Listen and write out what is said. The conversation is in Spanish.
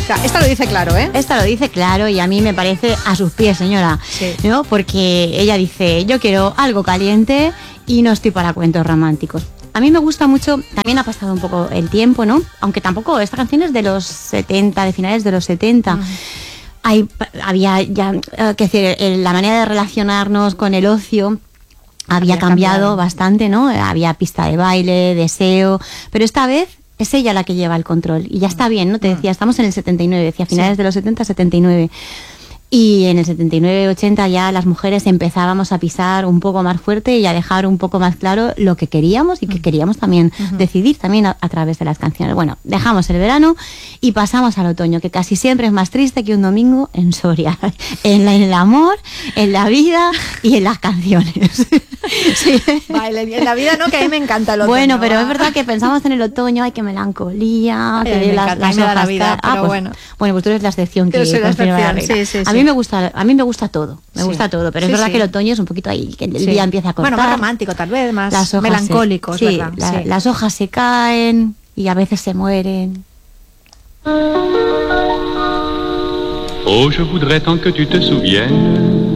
sea, esta lo dice claro, ¿eh? Esta lo dice claro y a mí me parece a sus pies, señora, Sí. ¿no? Porque ella dice, yo quiero algo caliente y no estoy para cuentos románticos. A mí me gusta mucho, también ha pasado un poco el tiempo, ¿no? Aunque tampoco, esta canción es de los 70, de finales de los 70. Había ya, que decir, la manera de relacionarnos con el ocio había cambiado bastante, ¿no? Había pista de baile, deseo, pero esta vez es ella la que lleva el control y ya está bien, ¿no? Te decía, estamos en el 79, decía finales de los 70, 79. Y en el 79-80 ya las mujeres empezábamos a pisar un poco más fuerte y a dejar un poco más claro lo que queríamos y que queríamos también decidir también a través de las canciones. Bueno, dejamos el verano y pasamos al otoño, que casi siempre es más triste que un domingo en Soria. En el amor, en la vida y en las canciones. Sí. Vale, en la vida no, que a mí me encanta el otoño. Bueno, pero es verdad que pensamos en el otoño, ay, qué melancolía, que me encanta, me da la vida, pero pues, bueno. Bueno, pues tú eres la excepción que soy la confirma la excepción, regla. sí. A mí me gusta todo, pero es verdad que el otoño es un poquito ahí, que el día empieza a cortar. Bueno, más romántico tal vez, más las hojas melancólico, es verdad. Las hojas se caen y a veces se mueren. Oh, je voudrais tant que tu te souviennes